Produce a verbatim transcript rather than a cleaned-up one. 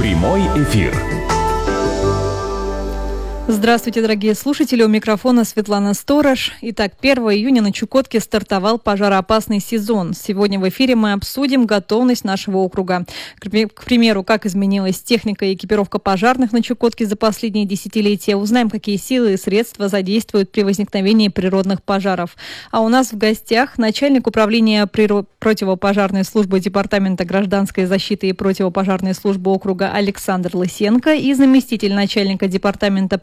Прямой эфир. Здравствуйте, дорогие слушатели, у микрофона Светлана Сторож. Итак, первого июня на Чукотке стартовал пожароопасный сезон. Сегодня в эфире мы обсудим готовность нашего округа. К примеру, как изменилась техника и экипировка пожарных на Чукотке за последние десятилетия. Узнаем, какие силы и средства задействуют при возникновении природных пожаров. А у нас в гостях начальник управления приро... противопожарной службы Департамента гражданской защиты и противопожарной службы округа Александр Лысенко и заместитель начальника Департамента